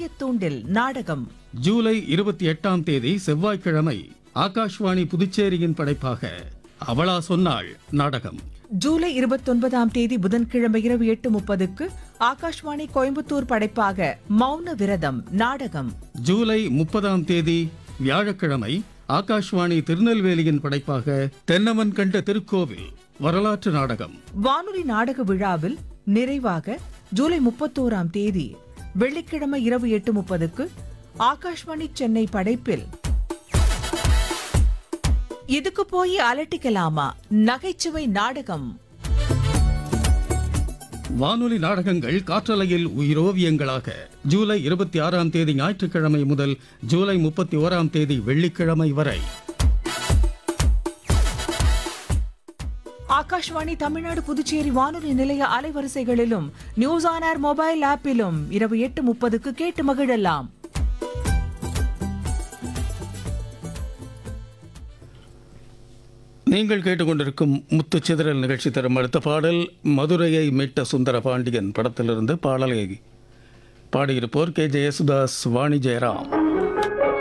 மாயத்தூண்டில் நாடகம். ஜூலை 28ஆம் தேதி செவ்வாய்க்கிழமை ஆகாஷ்வாணி புதுச்சேரியின் படைப்பாக அவளா சொன்னாள் நாடகம். ஜூலை 29ஆம் தேதி புதன்கிழமை இரவு 8:30க்கு ஆகாஷ்வாணி கோயம்புத்தூர் படைப்பாக மௌன விரதம் நாடகம். ஜூலை 30ஆம் தேதி வியாழக்கிழமை ஆகாஷ்வாணி திருநெல்வேலியின் படைப்பாக தென்னவன் கண்ட திருக்கோவில் வரலாற்று நாடகம். வானொலி நாடக விழாவில் நிறைவாக ஜூலை 31ஆம் தேதி வெள்ளிக்கிழமை இரவு 8:30க்கு ஆகாஷ்வாணி சென்னை படைப்பில் இதுக்கு போய் அலட்டிக்கலாமா நகைச்சுவை நாடகம். வானொலி நாடகங்கள் காற்றலையில் உயிரோவியங்களாக ஜூலை 26ஆம் தேதி ஞாயிற்றுக்கிழமை முதல் ஜூலை 31ஆம் தேதி வெள்ளிக்கிழமை வரை. ஆகாஷ்வாணி தமிழ்நாடு புதுச்சேரி வானொலி நிலைய அலைவரிசைகளிலும் நியூஸ் ஆன் ஏர் மொபைல் ஆப்பிலும் இரவு 8:30க்கு கேட்டு மகிழலாம். நீங்கள் கேட்டுக்கொண்டிருக்கும் முத்துச்சிதறல் நிகழ்ச்சி தரும் அடுத்த பாடல் மதுரையை மீட்ட சுந்தர பாண்டியன் படத்திலிருந்து. பாடலை பாடியிருப்போர் கே. ஜெயசுதாஸ், வாணி ஜெயராம்.